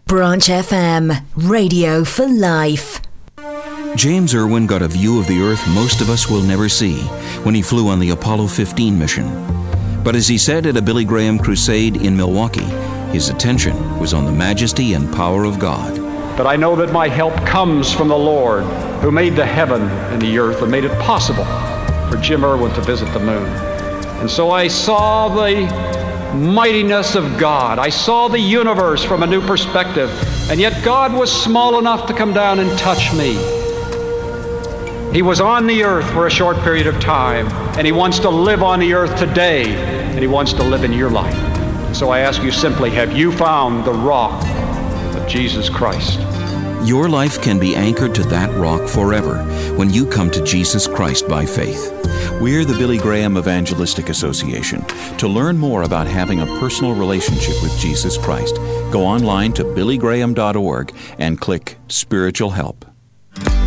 Branch FM, radio for life. James Irwin got a view of the Earth most of us will never see when he flew on the Apollo 15 mission. But as he said at a Billy Graham crusade in Milwaukee, his attention was on the majesty and power of God. But I know that my help comes from the Lord, who made the heaven and the earth and made it possible for Jim Irwin to visit the moon. And so I saw the mightiness of God. I saw the universe from a new perspective. And yet God was small enough to come down and touch me. He was on the earth for a short period of time, and he wants to live on the earth today, and he wants to live in your life. So I ask you simply, have you found the rock of Jesus Christ? Your life can be anchored to that rock forever when you come to Jesus Christ by faith. We're the Billy Graham Evangelistic Association. To learn more about having a personal relationship with Jesus Christ, go online to billygraham.org and click Spiritual Help.